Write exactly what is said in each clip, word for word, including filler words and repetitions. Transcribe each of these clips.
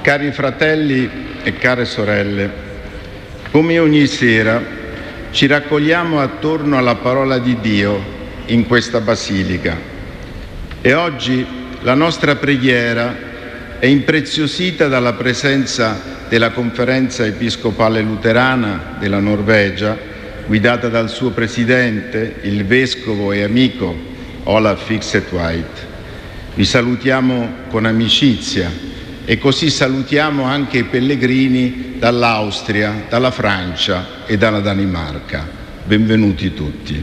Cari fratelli e care sorelle, come ogni sera ci raccogliamo attorno alla parola di Dio in questa basilica e oggi la nostra preghiera è impreziosita dalla presenza della Conferenza Episcopale Luterana della Norvegia, guidata dal suo presidente, il vescovo e amico Olaf Fixet-White. Vi salutiamo con amicizia e così salutiamo anche i pellegrini dall'Austria, dalla Francia e dalla Danimarca. Benvenuti tutti.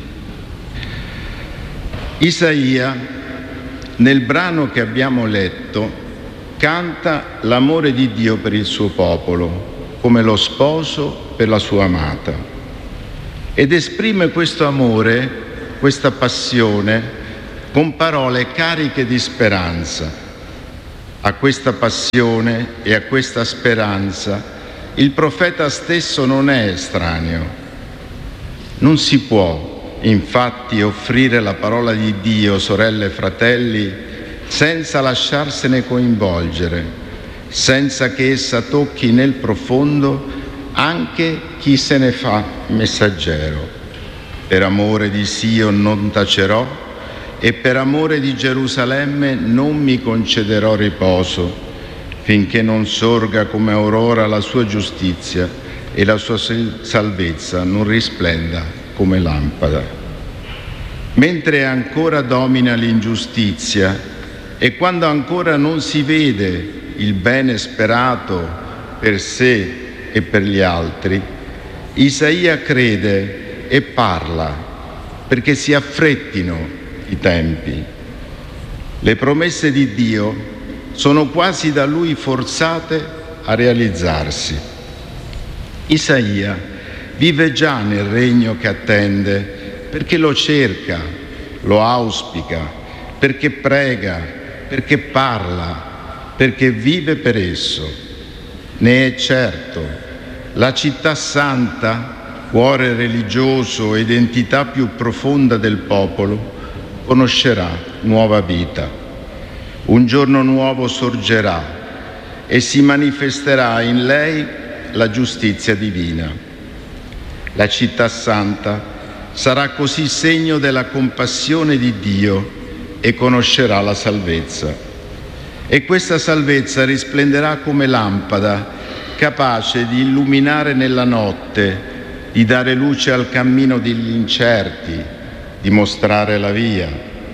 Isaia, nel brano che abbiamo letto, canta l'amore di Dio per il suo popolo, come lo sposo per la sua amata. Ed esprime questo amore, questa passione, con parole cariche di speranza. A questa passione e a questa speranza il profeta stesso non è estraneo. Non si può, infatti, offrire la parola di Dio, sorelle e fratelli, senza lasciarsene coinvolgere, senza che essa tocchi nel profondo anche chi se ne fa messaggero. Per amore di Sion non tacerò, e per amore di Gerusalemme non mi concederò riposo, finché non sorga come aurora la sua giustizia e la sua salvezza non risplenda come lampada. Mentre ancora domina l'ingiustizia e quando ancora non si vede il bene sperato per sé e per gli altri, Isaia crede e parla perché si affrettino i tempi. Le promesse di Dio sono quasi da lui forzate a realizzarsi. Isaia vive già nel regno che attende perché lo cerca, lo auspica, perché prega, perché parla, perché vive per esso. Ne è certo, la città santa, cuore religioso ed entità più profonda del popolo, conoscerà nuova vita. Un giorno nuovo sorgerà e si manifesterà in lei la giustizia divina. La città santa sarà così segno della compassione di Dio e conoscerà la salvezza. E questa salvezza risplenderà come lampada, capace di illuminare nella notte, di dare luce al cammino degli incerti, di mostrare la via.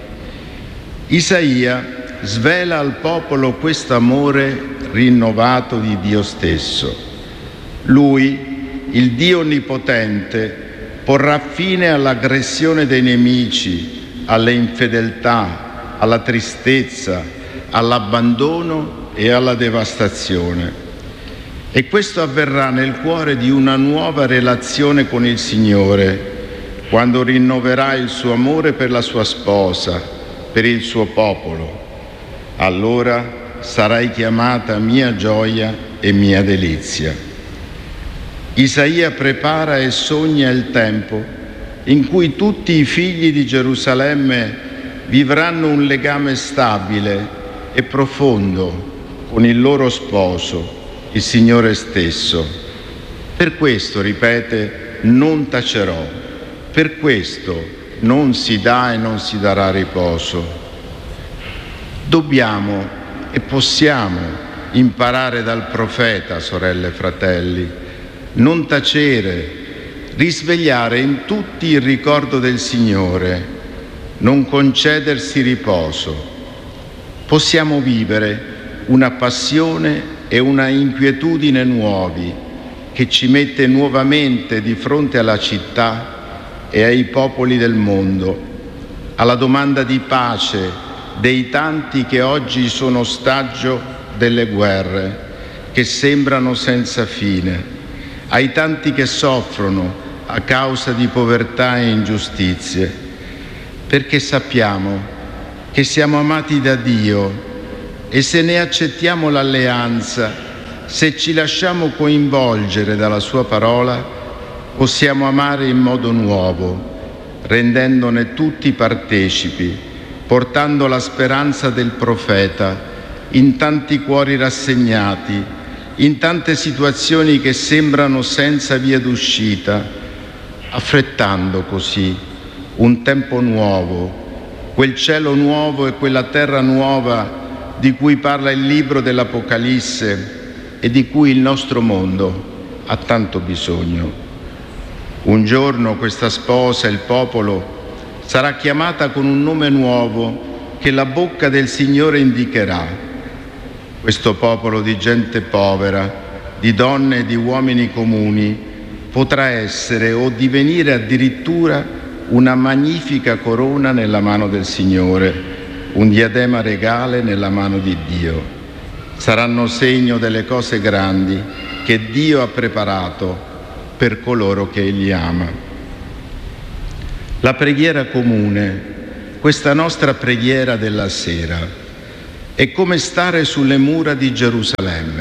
Isaia svela al popolo questo amore rinnovato di Dio stesso. Lui, il Dio onnipotente, porrà fine all'aggressione dei nemici, alle infedeltà, alla tristezza, all'abbandono e alla devastazione. E questo avverrà nel cuore di una nuova relazione con il Signore, quando rinnoverà il suo amore per la sua sposa, per il suo popolo. Allora sarai chiamata mia gioia e mia delizia. Isaia prepara e sogna il tempo in cui tutti i figli di Gerusalemme vivranno un legame stabile e profondo con il loro sposo, il Signore stesso. Per questo, ripete, non tacerò. Per questo non si dà e non si darà riposo. Dobbiamo e possiamo imparare dal profeta, sorelle e fratelli, non tacere, risvegliare in tutti il ricordo del Signore, non concedersi riposo. Possiamo vivere una passione e una inquietudine nuovi che ci mette nuovamente di fronte alla città e ai popoli del mondo, alla domanda di pace dei tanti che oggi sono ostaggio delle guerre, che sembrano senza fine, ai tanti che soffrono a causa di povertà e ingiustizie, perché sappiamo che siamo amati da Dio e se ne accettiamo l'alleanza, se ci lasciamo coinvolgere dalla sua parola, possiamo amare in modo nuovo, rendendone tutti partecipi, portando la speranza del profeta in tanti cuori rassegnati in tante situazioni che sembrano senza via d'uscita, affrettando così un tempo nuovo, quel cielo nuovo e quella terra nuova di cui parla il libro dell'Apocalisse e di cui il nostro mondo ha tanto bisogno. Un giorno questa sposa, il popolo, sarà chiamata con un nome nuovo che la bocca del Signore indicherà. Questo popolo di gente povera, di donne e di uomini comuni, potrà essere o divenire addirittura una magnifica corona nella mano del Signore, un diadema regale nella mano di Dio. Saranno segno delle cose grandi che Dio ha preparato per coloro che Egli ama. La preghiera comune, questa nostra preghiera della sera, è come stare sulle mura di Gerusalemme.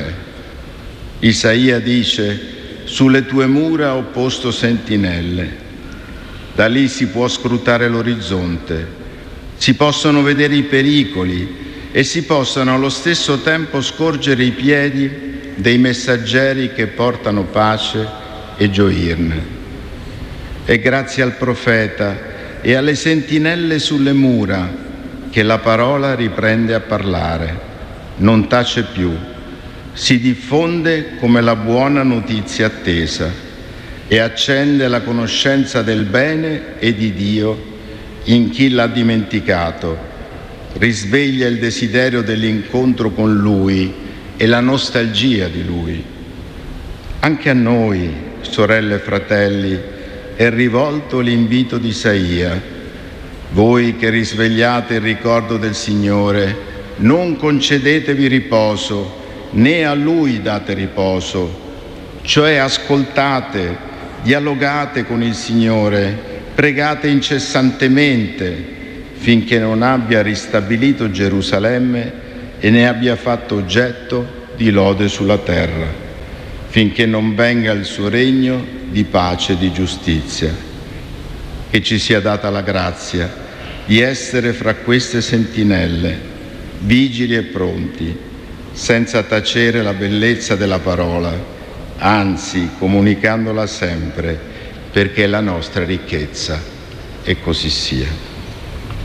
Isaia dice: sulle tue mura ho posto sentinelle. Da lì si può scrutare l'orizzonte, si possono vedere i pericoli e si possono allo stesso tempo scorgere i piedi dei messaggeri che portano pace e gioirne. È grazie al profeta e alle sentinelle sulle mura che la parola riprende a parlare, non tace più, si diffonde come la buona notizia attesa e accende la conoscenza del bene e di Dio in chi l'ha dimenticato, risveglia il desiderio dell'incontro con Lui e la nostalgia di Lui. Anche a noi, sorelle e fratelli, è rivolto l'invito di Isaia: voi che risvegliate il ricordo del Signore, non concedetevi riposo, né a Lui date riposo, cioè ascoltate, dialogate con il Signore, pregate incessantemente finché non abbia ristabilito Gerusalemme e ne abbia fatto oggetto di lode sulla terra, finché non venga il suo regno di pace e di giustizia. Che ci sia data la grazia di essere fra queste sentinelle, vigili e pronti, senza tacere la bellezza della parola, anzi comunicandola sempre, perché è la nostra ricchezza. E così sia.